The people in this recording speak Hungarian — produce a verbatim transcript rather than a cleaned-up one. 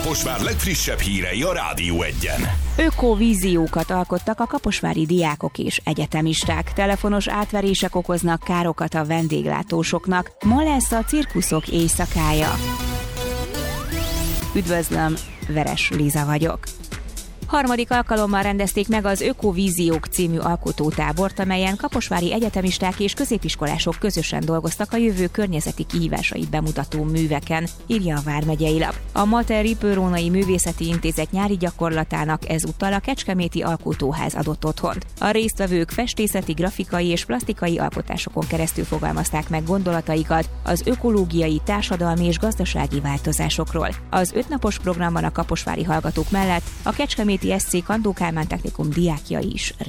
Kaposvár legfrissebb hírei a Rádió Egyen. Ökovíziókat alkottak a kaposvári diákok és egyetemisták. Telefonos átverések okoznak károkat a vendéglátósoknak. Ma lesz a cirkuszok éjszakája. Üdvözlöm, Veres Liza vagyok. Harmadik alkalommal rendezték meg az Ökovíziók című alkotótábort, amelyen kaposvári egyetemisták és középiskolások közösen dolgoztak a jövő környezeti kihívásait bemutató műveken, írja a Vármegyei Lap. A Mater Ripőrónai Művészeti Intézet nyári gyakorlatának ezúttal a Kecskeméti Alkotóház adott otthont. A résztvevők festészeti, grafikai és plastikai alkotásokon keresztül fogalmazták meg gondolataikat az ökológiai, társadalmi és gazdasági változásokról. Az ötnapos programban a kaposvári hallgatók mellett a Kecskeméti es cé Kandó Kálmán Technikum diákjai is